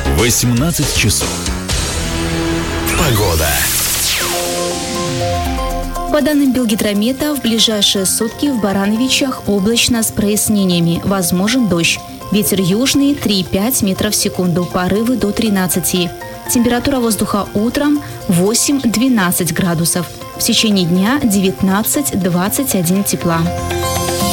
18 часов. Погода. По данным Белгидромета, в ближайшие сутки в Барановичах облачно с прояснениями. Возможен дождь. Ветер южный 3-5 метров в секунду, порывы до 13. Температура воздуха утром 8-12 градусов. В течение дня 19-21 тепла.